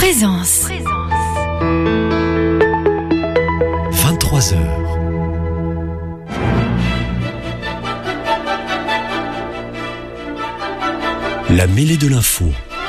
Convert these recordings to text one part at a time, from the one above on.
Présence. 23h. La mêlée de l'info.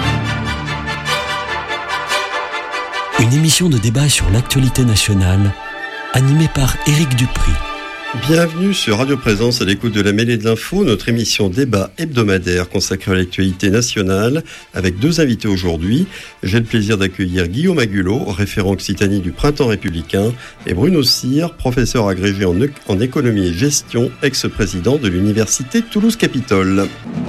Une émission de débat sur l'actualité nationale, animée par Éric Dupry. Bienvenue sur Radio Présence à l'écoute de la mêlée de l'info, notre émission débat hebdomadaire consacrée à l'actualité nationale, avec deux invités aujourd'hui. J'ai le plaisir d'accueillir Guillaume Agulot, référent Occitanie du Printemps républicain, et Bruno Cyr, professeur agrégé en économie et gestion, ex-président de l'Université Toulouse-Capitole.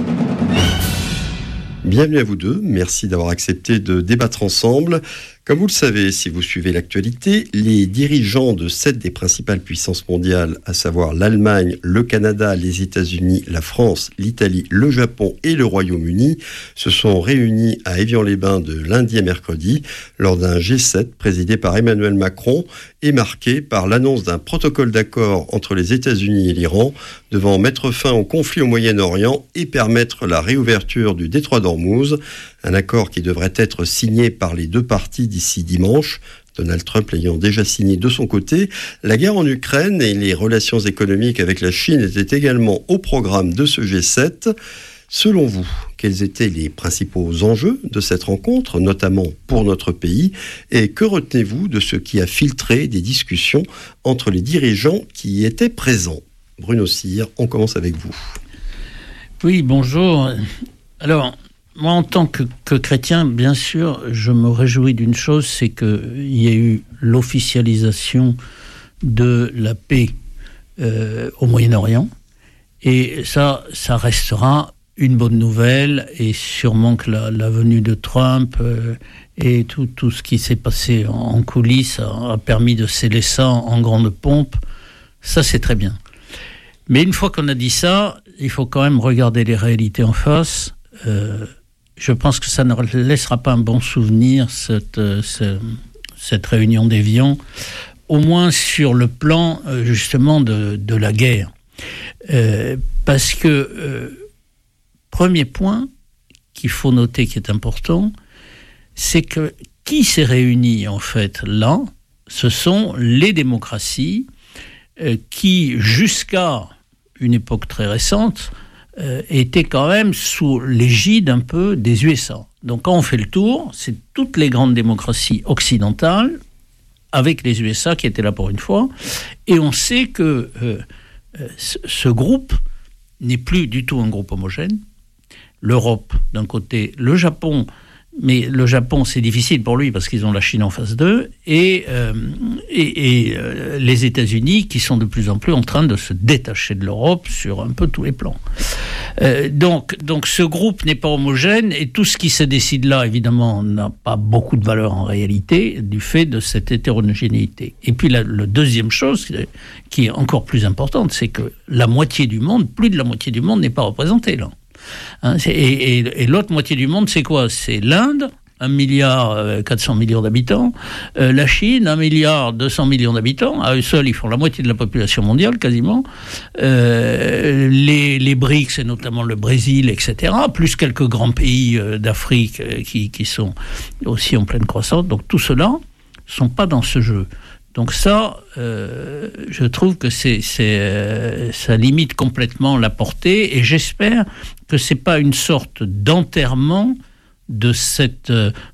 Bienvenue à vous deux, merci d'avoir accepté de débattre ensemble. Comme vous le savez, si vous suivez l'actualité, les dirigeants de 7 des principales puissances mondiales, à savoir l'Allemagne, le Canada, les États-Unis, la France, l'Italie, le Japon et le Royaume-Uni, se sont réunis à Évian-les-Bains de lundi à mercredi lors d'un G7 présidé par Emmanuel Macron et marqué par l'annonce d'un protocole d'accord entre les États-Unis et l'Iran devant mettre fin au conflit au Moyen-Orient et permettre la réouverture du détroit d'Ormuz, un accord qui devrait être signé par les deux parties d'ici dimanche, Donald Trump l'ayant déjà signé de son côté. La guerre en Ukraine et les relations économiques avec la Chine étaient également au programme de ce G7. Selon vous, quels étaient les principaux enjeux de cette rencontre, notamment pour notre pays, et que retenez-vous de ce qui a filtré des discussions entre les dirigeants qui y étaient présents ? Bruno Cyr, on commence avec vous. Oui, bonjour. Alors, moi, en tant que chrétien, bien sûr, je me réjouis d'une chose, c'est qu'il y a eu l'officialisation de la paix au Moyen-Orient. Et ça restera une bonne nouvelle. Et sûrement que la venue de Trump et tout ce qui s'est passé en coulisses a permis de sceller ça en grande pompe. Ça, c'est très bien. Mais une fois qu'on a dit ça, il faut quand même regarder les réalités en face. Je pense que ça ne laissera pas un bon souvenir, cette réunion d'Évian, au moins sur le plan justement de la guerre. Parce que, premier point qu'il faut noter qui est important, c'est que qui s'est réuni en fait là, ce sont les démocraties qui, jusqu'à une époque très récente, était quand même sous l'égide un peu des USA. Donc quand on fait le tour, c'est toutes les grandes démocraties occidentales, avec les USA qui étaient là pour une fois, et on sait que ce groupe n'est plus du tout un groupe homogène. L'Europe d'un côté, le Japon, mais le Japon c'est difficile pour lui parce qu'ils ont la Chine en face d'eux, et les États-Unis qui sont de plus en plus en train de se détacher de l'Europe sur un peu tous les plans. Donc ce groupe n'est pas homogène, et tout ce qui se décide là évidemment n'a pas beaucoup de valeur en réalité du fait de cette hétérogénéité. Et puis la deuxième chose qui est encore plus importante, c'est que la moitié du monde, plus de la moitié du monde n'est pas représentée là. Et l'autre moitié du monde, c'est quoi ? C'est l'Inde, 1,4 milliard d'habitants, la Chine, 1,2 milliard d'habitants, à eux seuls ils font la moitié de la population mondiale quasiment, les BRICS et notamment le Brésil, etc., plus quelques grands pays d'Afrique qui sont aussi en pleine croissance. Donc tout cela ne sont pas dans ce jeu. Donc ça, je trouve que ça limite complètement la portée, et j'espère que c'est pas une sorte d'enterrement de cette